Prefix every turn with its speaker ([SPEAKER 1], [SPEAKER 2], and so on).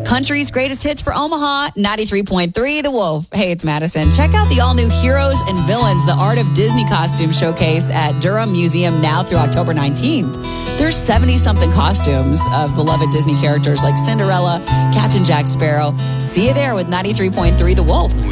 [SPEAKER 1] Country's greatest hits for Omaha, 93.3 The Wolf. Hey, it's Madison. Check out the all-new Heroes and Villains, the Art of Disney Costume Showcase at Durham Museum now through October 19th. There's 70-something costumes of beloved Disney characters like Cinderella, Captain Jack Sparrow. See you there with 93.3 The Wolf.